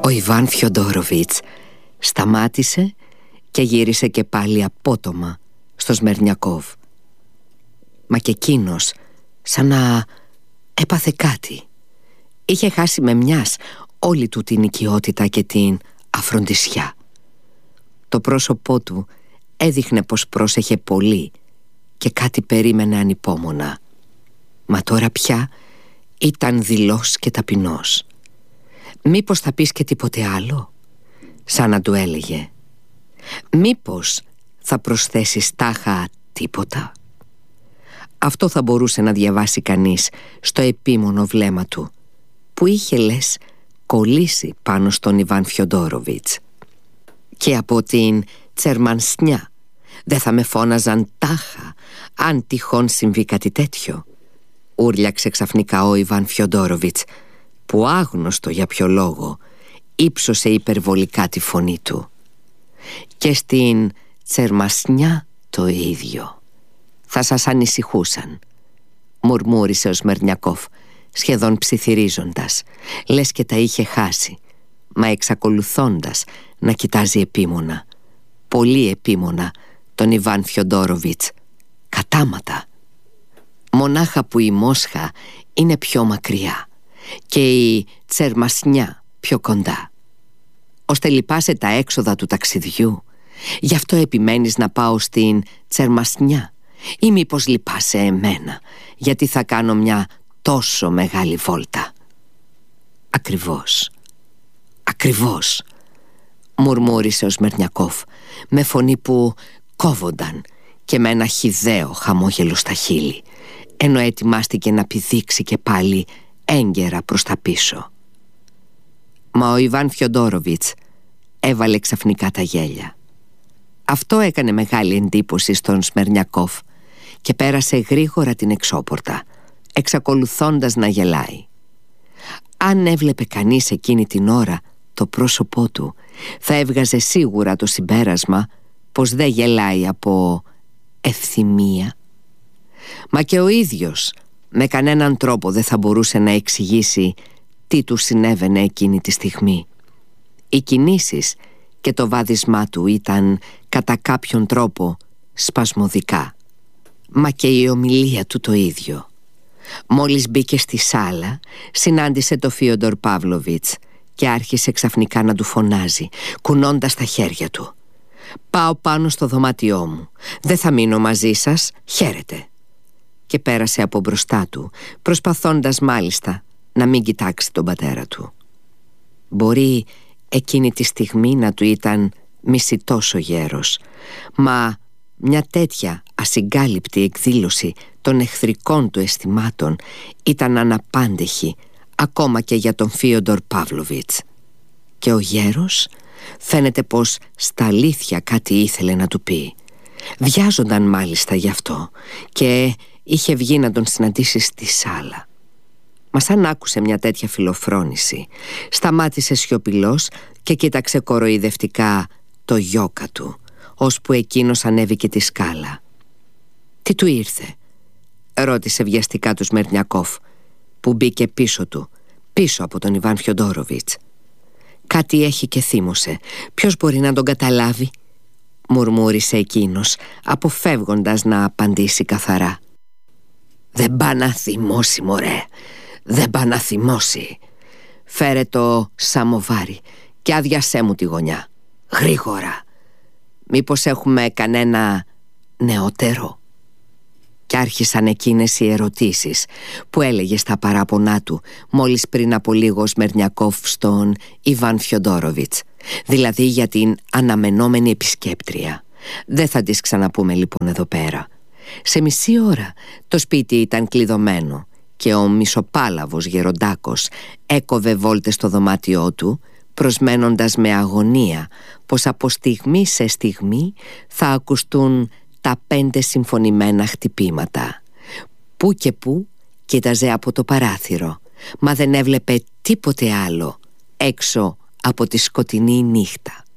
Ο Ιβάν Φιοντόροβιτς σταμάτησε και γύρισε και πάλι απότομα στο Σμερνιακόβ. Μα και εκείνος σαν να έπαθε κάτι. Είχε χάσει με μιας όλη του την οικειότητα και την αφροντισιά. Το πρόσωπό του έδειχνε πως πρόσεχε πολύ και κάτι περίμενε ανυπόμονα. Μα τώρα πια ήταν δειλός και ταπεινός. «Μήπως θα πεις και τίποτε άλλο?» σαν να του έλεγε. «Μήπως θα προσθέσεις τάχα τίποτα?» Αυτό θα μπορούσε να διαβάσει κανείς στο επίμονο βλέμμα του, που είχε λες κολλήσει πάνω στον Ιβάν Φιοντόροβιτς. «Και από την Τσερμανσνιά δεν θα με φώναζαν τάχα αν τυχόν συμβεί κάτι τέτοιο?» ούρλιαξε ξαφνικά ο Ιβάν Φιοντόροβιτς, που άγνωστο για ποιο λόγο ύψωσε υπερβολικά τη φωνή του. «Και στην Τσερμανσνιά το ίδιο. Θα σας ανησυχούσαν», μουρμούρισε ο Σμερνιακόφ, σχεδόν ψιθυρίζοντας, λες και τα είχε χάσει, μα εξακολουθώντας να κοιτάζει επίμονα, πολύ επίμονα, τον Ιβάν Φιοντόροβιτς, κατάματα. «Μονάχα που η Μόσχα είναι πιο μακριά και η Τσερμανσνιά πιο κοντά, ώστε λυπάσαι τα έξοδα του ταξιδιού. Γι' αυτό επιμένεις να πάω στην Τσερμανσνιά, ή μήπως λυπάσαι εμένα, γιατί θα κάνω μια τόσο μεγάλη βόλτα?» «Ακριβώς, ακριβώς», μουρμούρισε ο Σμερνιακόφ με φωνή που κόβονταν και με ένα χυδαίο χαμόγελο στα χείλη, ενώ ετοιμάστηκε να πηδήξει και πάλι έγκαιρα προς τα πίσω. Μα ο Ιβάν Φιοντόροβιτς έβαλε ξαφνικά τα γέλια. Αυτό έκανε μεγάλη εντύπωση στον Σμερνιακόφ και πέρασε γρήγορα την εξώπορτα, εξακολουθώντας να γελάει. Αν έβλεπε κανείς εκείνη την ώρα το πρόσωπό του, θα έβγαζε σίγουρα το συμπέρασμα πως δεν γελάει από ευθυμία. Μα και ο ίδιος με κανέναν τρόπο δεν θα μπορούσε να εξηγήσει τι του συνέβαινε εκείνη τη στιγμή. Οι κινήσεις και το βάδισμά του ήταν κατά κάποιον τρόπο σπασμωδικά, μα και η ομιλία του το ίδιο. Μόλις μπήκε στη σάλα, συνάντησε το Φίοντορ Παύλοβιτς και άρχισε ξαφνικά να του φωνάζει, κουνώντας τα χέρια του. «Πάω πάνω στο δωμάτιό μου. Δεν θα μείνω μαζί σας. Χαίρετε». Και πέρασε από μπροστά του, προσπαθώντας μάλιστα να μην κοιτάξει τον πατέρα του. Μπορεί εκείνη τη στιγμή να του ήταν μισητός ο γέρος, μα μια τέτοια ασυγκάλυπτη εκδήλωση των εχθρικών του αισθημάτων ήταν αναπάντεχη ακόμα και για τον Φίοντορ Παύλοβιτς. Και ο γέρος φαίνεται πως στα αλήθεια κάτι ήθελε να του πει. Βιάζονταν μάλιστα γι' αυτό και είχε βγει να τον συναντήσει στη σάλα. Μα σαν άκουσε μια τέτοια φιλοφρόνηση, σταμάτησε σιωπηλός και κοίταξε κοροϊδευτικά το γιόκα του, ώσπου εκείνος ανέβηκε τη σκάλα. «Τι του ήρθε?» ρώτησε βιαστικά του Σμερνιακόφ, που μπήκε πίσω του, πίσω από τον Ιβάν Φιοντόροβιτς. «Κάτι έχει και θύμωσε. Ποιος μπορεί να τον καταλάβει?» μουρμούρισε εκείνος, αποφεύγοντας να απαντήσει καθαρά. «Δεν πά να θυμώσει, μωρέ, δεν πά να θυμώσει. Φέρε το σαμοβάρι και άδειασέ μου τη γωνιά. Γρήγορα. Μήπως έχουμε κανένα νεότερο?» Κι άρχισαν εκείνες οι ερωτήσεις που έλεγε στα παράπονά του μόλις πριν από λίγο ο Σμερνιακόφ στον Ιβάν Φιοντόροβιτς, δηλαδή για την αναμενόμενη επισκέπτρια. Δεν θα τις ξαναπούμε λοιπόν εδώ πέρα. Σε μισή ώρα το σπίτι ήταν κλειδωμένο και ο μισοπάλαβος γεροντάκος έκοβε βόλτες στο δωμάτιό του, προσμένοντας με αγωνία πως από στιγμή σε στιγμή θα ακουστούν τα 5 συμφωνημένα χτυπήματα. Πού και πού κοίταζε από το παράθυρο, μα δεν έβλεπε τίποτε άλλο έξω από τη σκοτεινή νύχτα.